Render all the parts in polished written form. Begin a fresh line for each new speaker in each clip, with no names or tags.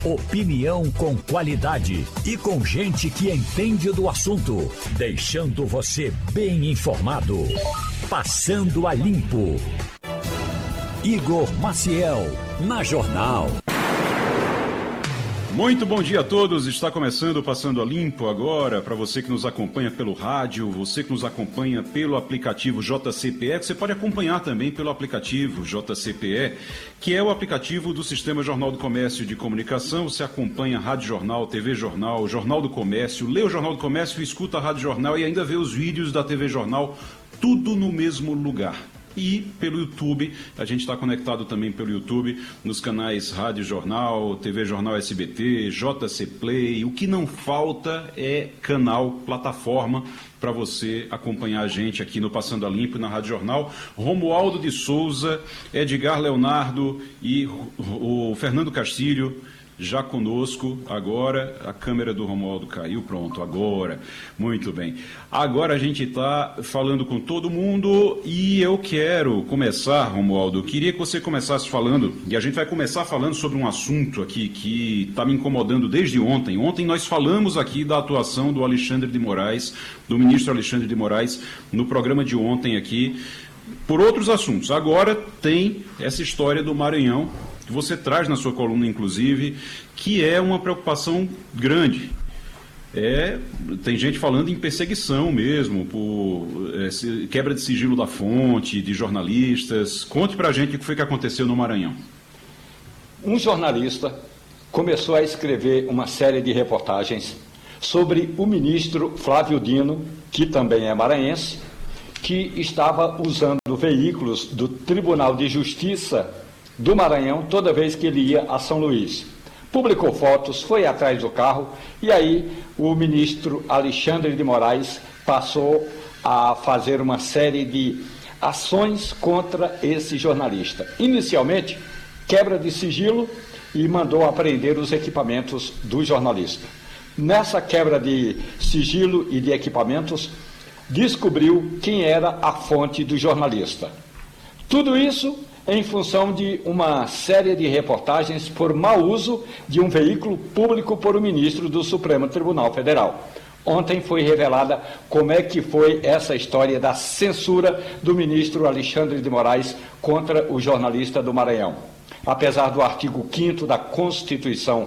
Opinião com qualidade e com gente que entende do assunto, deixando você bem informado. Passando a Limpo. Igor Maciel, na Jornal.
Muito bom dia a todos, está começando o Passando a Limpo agora, para você que nos acompanha pelo rádio, você que nos acompanha pelo aplicativo JCPE, que você pode acompanhar também pelo aplicativo JCPE, que é o aplicativo do Sistema Jornal do Comércio de Comunicação. Você acompanha Rádio Jornal, TV Jornal, Jornal do Comércio, lê o Jornal do Comércio, escuta a Rádio Jornal e ainda vê os vídeos da TV Jornal, tudo no mesmo lugar. E pelo YouTube, a gente está conectado também pelo YouTube, nos canais Rádio Jornal, TV Jornal SBT, JC Play. O que não falta é canal, plataforma, para você acompanhar a gente aqui no Passando a Limpo e na Rádio Jornal. Romualdo de Souza, Edgar Leonardo e o Fernando Castilho já conosco. Agora a câmera do Romualdo caiu, pronto, agora, muito bem. Agora a gente está falando com todo mundo e eu quero começar, Romualdo, queria que você começasse falando, e a gente vai começar falando sobre um assunto aqui que está me incomodando desde ontem. Ontem nós falamos aqui da atuação do Alexandre de Moraes, do ministro Alexandre de Moraes, no programa de ontem aqui, por outros assuntos. Agora tem essa história do Maranhão, que você traz na sua coluna, inclusive, que é uma preocupação grande. Tem gente falando em perseguição mesmo, por quebra de sigilo da fonte, de jornalistas. Conte pra gente o que foi que aconteceu no Maranhão.
Um jornalista começou a escrever uma série de reportagens sobre o ministro Flávio Dino, que também é maranhense, que estava usando veículos do Tribunal de Justiça do Maranhão toda vez que ele ia a São Luís. Publicou fotos, foi atrás do carro e aí o ministro Alexandre de Moraes passou a fazer uma série de ações contra esse jornalista. Inicialmente, quebra de sigilo e mandou apreender os equipamentos do jornalista. Nessa quebra de sigilo e de equipamentos, descobriu quem era a fonte do jornalista. Tudo isso em função de uma série de reportagens por mau uso de um veículo público por um ministro do Supremo Tribunal Federal. Ontem foi revelada como é que foi essa história da censura do ministro Alexandre de Moraes contra o jornalista do Maranhão. Apesar do artigo 5º da Constituição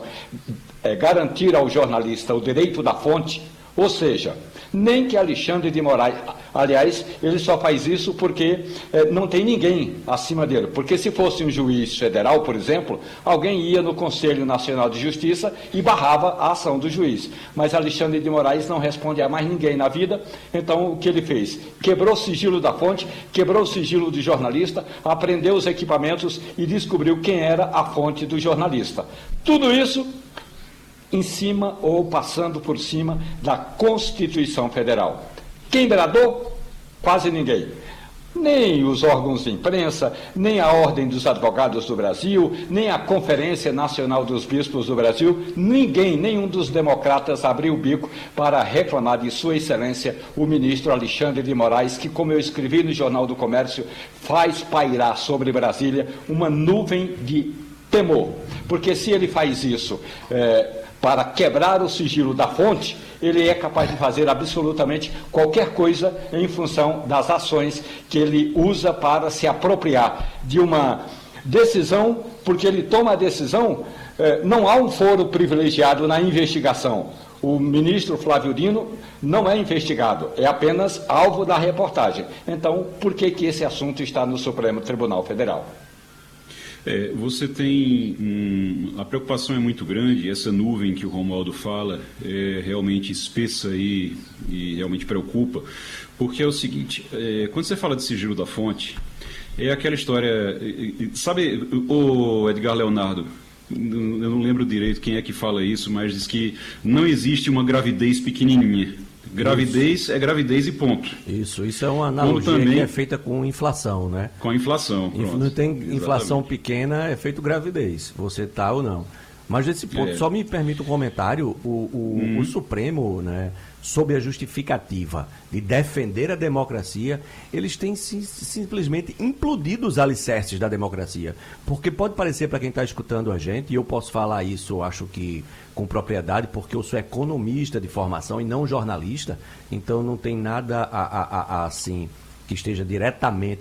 garantir ao jornalista o direito da fonte, ou seja, nem que Alexandre de Moraes, aliás, ele só faz isso porque não tem ninguém acima dele, porque se fosse um juiz federal, por exemplo, alguém ia no Conselho Nacional de Justiça e barrava a ação do juiz, mas Alexandre de Moraes não responde a mais ninguém na vida, então o que ele fez? Quebrou o sigilo da fonte, quebrou o sigilo do jornalista, apreendeu os equipamentos e descobriu quem era a fonte do jornalista. Tudo isso em cima ou passando por cima da Constituição Federal. Quem bradou? Quase ninguém. Nem os órgãos de imprensa, nem a Ordem dos Advogados do Brasil, nem a Conferência Nacional dos Bispos do Brasil, ninguém, nenhum dos democratas abriu o bico para reclamar de Sua Excelência o ministro Alexandre de Moraes, que, como eu escrevi no Jornal do Comércio, faz pairar sobre Brasília uma nuvem de temor. Porque se ele faz isso para quebrar o sigilo da fonte, ele é capaz de fazer absolutamente qualquer coisa em função das ações que ele usa para se apropriar de uma decisão, porque ele toma a decisão, não há um foro privilegiado na investigação. O ministro Flávio Dino não é investigado, é apenas alvo da reportagem. Então, por que esse assunto está no Supremo Tribunal Federal?
Você tem a preocupação é muito grande, essa nuvem que o Romualdo fala é realmente espessa e realmente preocupa, porque é o seguinte, quando você fala de sigilo da fonte, é aquela história, sabe, o Edgar Leonardo, eu não lembro direito quem é que fala isso, mas diz que não existe uma gravidez pequenininha. Gravidez isso. É gravidez e ponto.
Isso é uma analogia também, que é feita com inflação, né?
Com a inflação, pronto.
Não tem inflação pequena, é feito gravidez, você está ou não. Mas nesse ponto, só me permite um comentário, o Supremo, né, sob a justificativa de defender a democracia, eles têm simplesmente implodido os alicerces da democracia. Porque pode parecer para quem está escutando a gente, e eu posso falar isso, acho que com propriedade, porque eu sou economista de formação e não jornalista, então não tem nada assim que esteja diretamente